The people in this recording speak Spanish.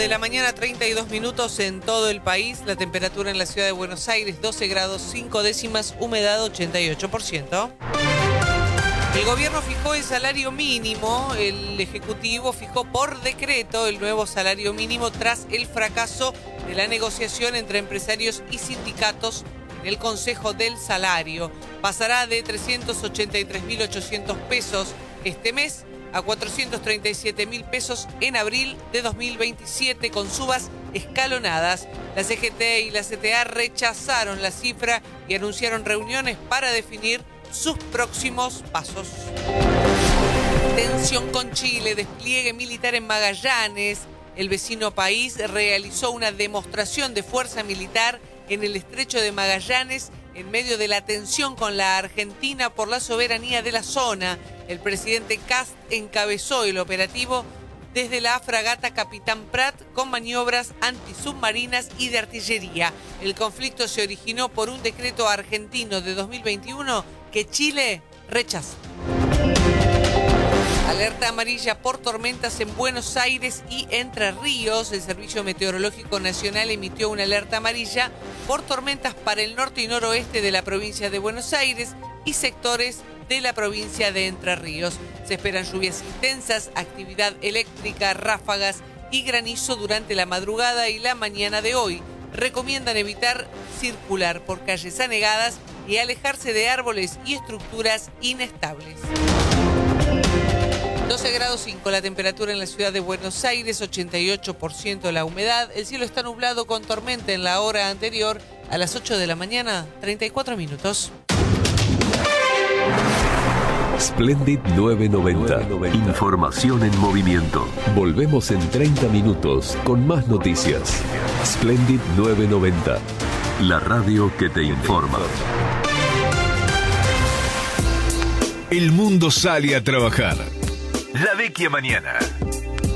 de la mañana, 32 minutos en todo el país. La temperatura en la ciudad de Buenos Aires, 12 grados 5 décimas, humedad 88%. El gobierno fijó el salario mínimo. El Ejecutivo fijó por decreto el nuevo salario mínimo tras el fracaso de la negociación entre empresarios y sindicatos en el Consejo del Salario. Pasará de 383.800 pesos este mes a 437.000 pesos en abril de 2027 con subas escalonadas. La CGT y la CTA rechazaron la cifra y anunciaron reuniones para definir sus próximos pasos. Tensión con Chile, despliegue militar en Magallanes. El vecino país realizó una demostración de fuerza militar en el estrecho de Magallanes en medio de la tensión con la Argentina por la soberanía de la zona. El presidente Kast encabezó el operativo desde la fragata Capitán Prat con maniobras antisubmarinas y de artillería. El conflicto se originó por un decreto argentino de 2021 que Chile rechazó. Alerta amarilla por tormentas en Buenos Aires y Entre Ríos. El Servicio Meteorológico Nacional emitió una alerta amarilla por tormentas para el norte y noroeste de la provincia de Buenos Aires y sectores de la provincia de Entre Ríos. Se esperan lluvias intensas, actividad eléctrica, ráfagas y granizo durante la madrugada y la mañana de hoy. Recomiendan evitar circular por calles anegadas y alejarse de árboles y estructuras inestables. 12 grados 5 la temperatura en la ciudad de Buenos Aires, 88% la humedad. El cielo está nublado con tormenta en la hora anterior. A las 8 de la mañana, 34 minutos. Splendid 990. Información en movimiento. Volvemos en 30 minutos con más noticias. Splendid 990. La radio que te informa. El mundo sale a trabajar. La Vecchia Mañana.